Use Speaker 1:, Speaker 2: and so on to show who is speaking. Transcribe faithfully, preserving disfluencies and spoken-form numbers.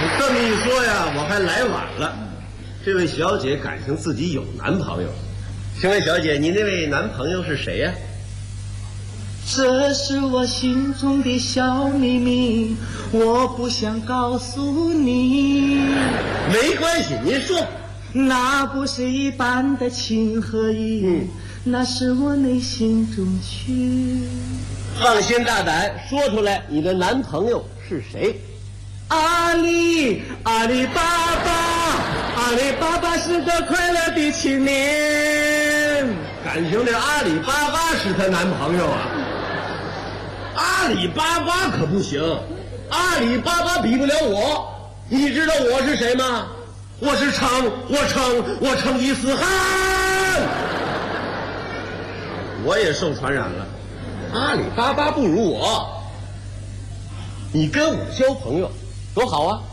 Speaker 1: 这么一说呀，我还来晚了。这位小姐感情自己有男朋友，请问小姐，你那位男朋友是谁呀？
Speaker 2: 这是我心中的小秘密，我不想告诉你。
Speaker 1: 没关系，您说。
Speaker 2: 那不是一般的情和义，嗯，那是我内心中曲。
Speaker 1: 放心大胆说出来，你的男朋友是谁？
Speaker 2: 阿里阿里巴巴，阿里巴巴是个快乐的青年。
Speaker 1: 感情这阿里巴巴是她男朋友啊？阿里巴巴可不行，阿里巴巴比不了我。你知道我是谁吗？我是成，我成，我成吉思汗。我也受传染了，阿里巴巴不如我。你跟我交朋友多好啊，